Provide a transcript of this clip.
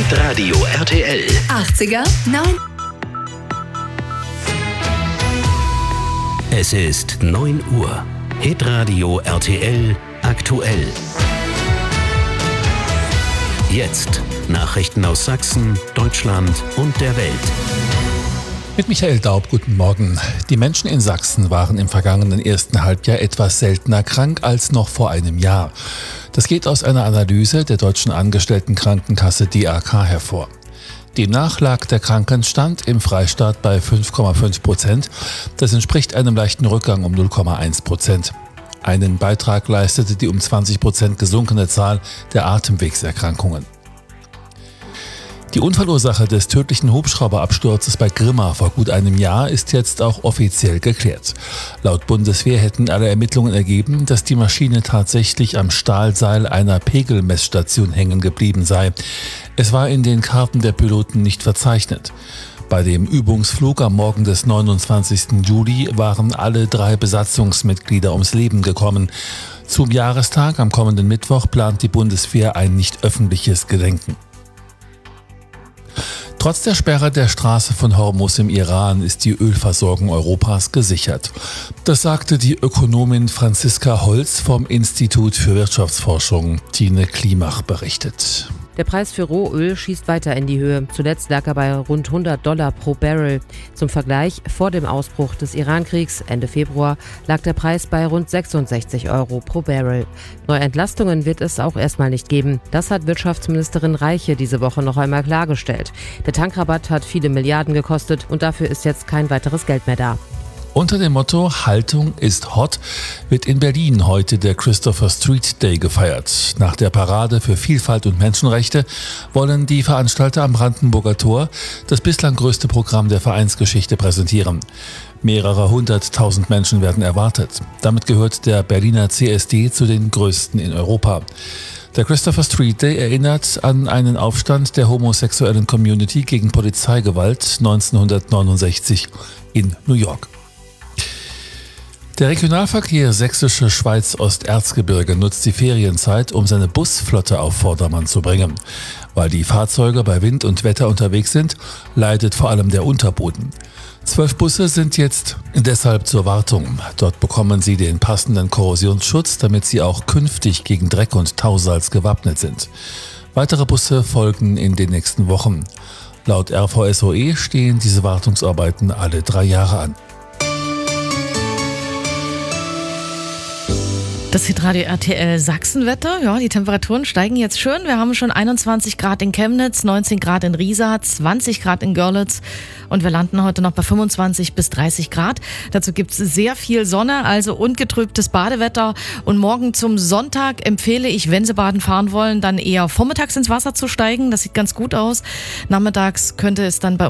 Hitradio RTL. 80er, 9. Es ist 9 Uhr. Hitradio RTL aktuell. Jetzt Nachrichten aus Sachsen, Deutschland und der Welt. Mit Michael Daub, guten Morgen. Die Menschen in Sachsen waren im vergangenen ersten Halbjahr etwas seltener krank als noch vor einem Jahr. Das geht aus einer Analyse der Deutschen Angestelltenkrankenkasse DAK hervor. Demnach lag der Krankenstand im Freistaat bei 5,5%. Das entspricht einem leichten Rückgang um 0,1%. Einen Beitrag leistete die um 20% gesunkene Zahl der Atemwegserkrankungen. Die Unfallursache des tödlichen Hubschrauberabsturzes bei Grimma vor gut einem Jahr ist jetzt auch offiziell geklärt. Laut Bundeswehr hätten alle Ermittlungen ergeben, dass die Maschine tatsächlich am Stahlseil einer Pegelmessstation hängen geblieben sei. Es war in den Karten der Piloten nicht verzeichnet. Bei dem Übungsflug am Morgen des 29. Juli waren alle 3 Besatzungsmitglieder ums Leben gekommen. Zum Jahrestag am kommenden Mittwoch plant die Bundeswehr ein nicht öffentliches Gedenken. Trotz der Sperre der Straße von Hormuz im Iran ist die Ölversorgung Europas gesichert. Das sagte die Ökonomin Franziska Holz vom Institut für Wirtschaftsforschung. Tine Klimach berichtet. Der Preis für Rohöl schießt weiter in die Höhe. Zuletzt lag er bei rund $100 pro Barrel. Zum Vergleich, vor dem Ausbruch des Iran-Kriegs Ende Februar lag der Preis bei rund 66 € pro Barrel. Neue Entlastungen wird es auch erstmal nicht geben. Das hat Wirtschaftsministerin Reiche diese Woche noch einmal klargestellt. Der Tankrabatt hat viele Milliarden gekostet und dafür ist jetzt kein weiteres Geld mehr da. Unter dem Motto Haltung ist hot wird in Berlin heute der Christopher Street Day gefeiert. Nach der Parade für Vielfalt und Menschenrechte wollen die Veranstalter am Brandenburger Tor das bislang größte Programm der Vereinsgeschichte präsentieren. Mehrere 100.000 Menschen werden erwartet. Damit gehört der Berliner CSD zu den größten in Europa. Der Christopher Street Day erinnert an einen Aufstand der homosexuellen Community gegen Polizeigewalt 1969 in New York. Der Regionalverkehr Sächsische Schweiz-Osterzgebirge nutzt die Ferienzeit, um seine Busflotte auf Vordermann zu bringen. Weil die Fahrzeuge bei Wind und Wetter unterwegs sind, leidet vor allem der Unterboden. 12 Busse sind jetzt deshalb zur Wartung. Dort bekommen sie den passenden Korrosionsschutz, damit sie auch künftig gegen Dreck und Tausalz gewappnet sind. Weitere Busse folgen in den nächsten Wochen. Laut RVSOE stehen diese Wartungsarbeiten alle 3 Jahre an. Das Hitradio RTL Sachsenwetter. Ja, die Temperaturen steigen jetzt schön. Wir haben schon 21 Grad in Chemnitz, 19 Grad in Riesa, 20 Grad in Görlitz und wir landen heute noch bei 25 bis 30 Grad. Dazu gibt es sehr viel Sonne, also ungetrübtes Badewetter. Und morgen zum Sonntag empfehle ich, wenn Sie baden fahren wollen, dann eher vormittags ins Wasser zu steigen. Das sieht ganz gut aus. Nachmittags könnte es dann bei